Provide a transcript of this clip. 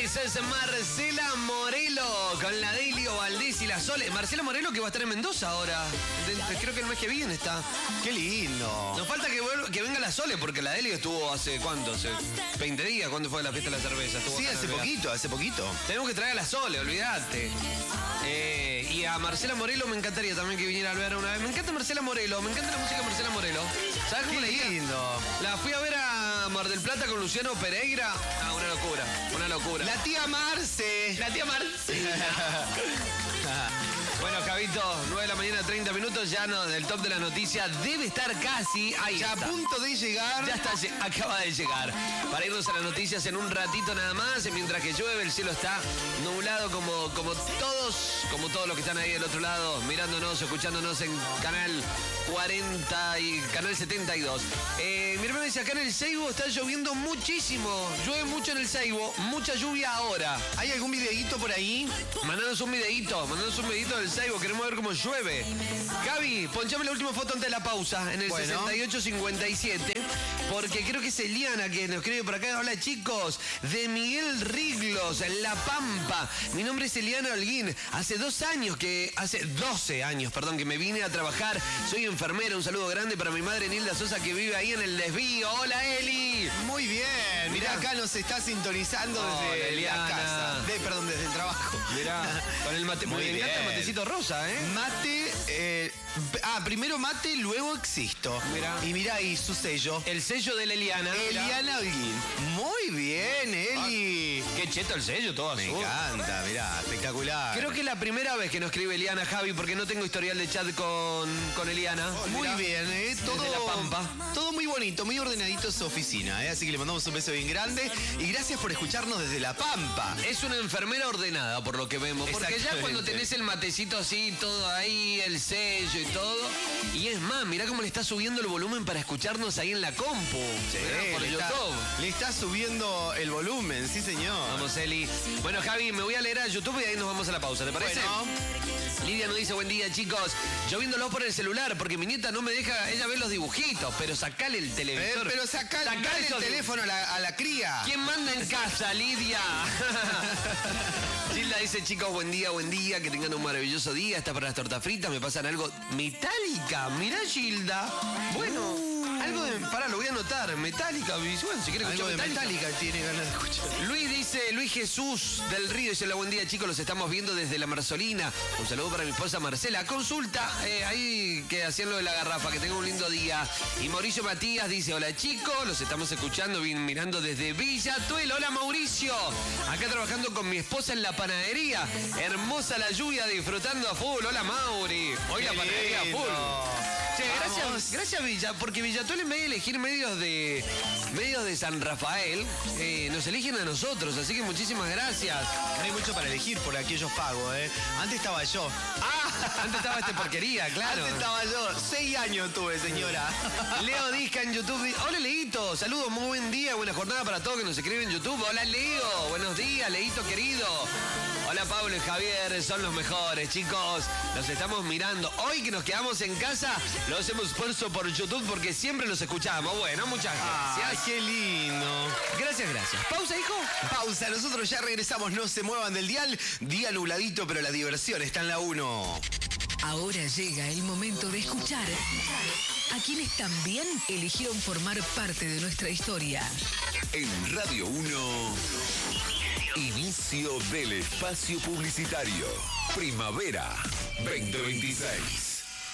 Esa es Marcela Morelo con la Daily Valdés y la Sole. Marcela Morelo que va a estar en Mendoza ahora. Creo que el mes que viene está. Qué lindo. Nos falta que venga la Sole porque la Daily estuvo hace ¿cuánto? Hace 20 días. ¿Cuándo fue la fiesta de la cerveza? Sí, hace poquito. Tenemos que traer a la Sole, olvídate. Y a Marcela Morelo me encantaría también que viniera a ver una vez. Me encanta Marcela Morelo, me encanta la música de Marcela Morelo. ¿Sabes cómo le digo? Lindo. La fui a ver a Mar del Plata con Luciano Pereira. Ah, una locura, una locura. La tía Marce. La tía Marce. Bueno, Javito, 9 de la mañana, 30 minutos, ya no, del top de la noticia. Debe estar casi ahí. Ya está. a punto de llegar. Ya está, acaba de llegar. Para irnos a las noticias en un ratito nada más, mientras que llueve, el cielo está nublado como todos los que están ahí del otro lado, mirándonos, escuchándonos en canal 40 y canal 72. Mi hermano dice, acá en el Seibo está lloviendo muchísimo. Llueve mucho en el Seibo, mucha lluvia ahora. ¿Hay algún videíto por ahí? Mandanos un videíto del Seibo, queremos ver cómo llueve. Gaby, ponchame la última foto antes de la pausa, en el 6857, porque creo que es Eliana que nos escribe por acá. Hola chicos, de Miguel Riglos, en La Pampa. Mi nombre es Eliana Holguín. Hace 12 años que me vine a trabajar. Soy enfermera, un saludo grande para mi madre Nilda Sosa que vive ahí en el Desvío. Hola Eli. Muy bien. Mirá, acá nos está sintonizando desde la casa. Desde el trabajo. Mirá, con el mate. Muy bien. Me encanta el matecito rosa, ¿eh? Mate, primero mate, luego existo. Mirá. Y mirá ahí su sello. El sello de la Eliana. Eliana Holguín. Muy bien, Eli. Qué cheto el sello, todo Me azul. encanta, mirá, espectacular. Creo que es la primera vez que nos escribe Eliana, Javi, porque no tengo historial de chat con Eliana. Muy bien, todo Desde La Pampa. Todo muy bonito, muy ordenadito su oficina, así que le mandamos un beso bien grande y gracias por escucharnos desde La Pampa. Es una enfermera ordenada, por lo que vemos, porque ya cuando tenés el matecito así, todo ahí, el sello y todo, y es más, mirá cómo le está subiendo el volumen para escucharnos ahí en la compu. Mirá, por YouTube. Le está subiendo el volumen, sí señor. Vamos, Eli. Bueno, Javi, me voy a leer a YouTube y ahí nos vamos a la pausa, ¿te parece? Bueno. Lidia nos dice, buen día, chicos. Yo viéndolo por el celular, porque mi nieta no me deja, ella ve los dibujitos, pero sacale el televisor. Pero sacale el teléfono a la cría. ¿Quién manda en casa, Lidia? Gilda dice, chicos, buen día, que tengan un maravilloso día. Está para las tortas fritas, me pasan algo. Metálica, mirá, Gilda. Bueno, algo de. Pará, lo voy a anotar. Metálica, bueno, si quiere escuchar Algo de Metálica tiene ganas de escuchar. Luis dice, Luis Jesús del Río dice, hola, buen día chicos, los estamos viendo desde La Marzolina. Un saludo para mi esposa Marcela. Consulta, ahí que hacían lo de la garrafa, que tengan un lindo día. Y Mauricio Matías dice, hola chicos, los estamos escuchando, mirando desde Villa Tuelo. Hola Mauricio, acá trabajando con mi esposa en la panadería. Hermosa la lluvia, disfrutando a full. Hola Mauri. Hoy la panadería a full. Che, gracias Villa, porque Villatuel en vez de elegir medios de San Rafael, nos eligen a nosotros, así que muchísimas gracias. No hay mucho para elegir, por aquí ellos pago, Antes estaba yo. Antes estaba esta porquería, claro. Antes estaba yo. 6 años tuve, señora. Leo Disca en YouTube. Hola Leito, saludos, muy buen día, buena jornada para todos que nos escriben en YouTube. Hola Leo, buenos días, Leito querido. Hola Pablo y Javier, son los mejores, chicos. Los estamos mirando. Hoy que nos quedamos en casa, lo hacemos por YouTube porque siempre los escuchamos. Bueno, muchas gracias. Ay, qué lindo. Gracias. Pausa, hijo. Pausa, nosotros ya regresamos, no se muevan del dial. Día nubladito, pero la diversión está en la 1. Ahora llega el momento de escuchar a quienes también eligieron formar parte de nuestra historia. En Radio 1, inicio del espacio publicitario. Primavera 2026.